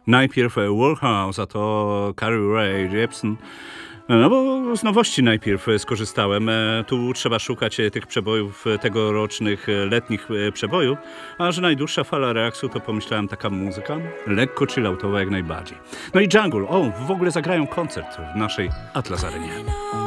Najpierw Warhouse, a to Carly Rae Jepsen. No bo z nowości najpierw skorzystałem. Tu trzeba szukać tych przebojów, tegorocznych, letnich przebojów, a że najdłuższa fala reakcji, to pomyślałem, taka muzyka lekko chilloutowa jak najbardziej. No i Jungle, w ogóle zagrają koncert w naszej Atlas Arenie.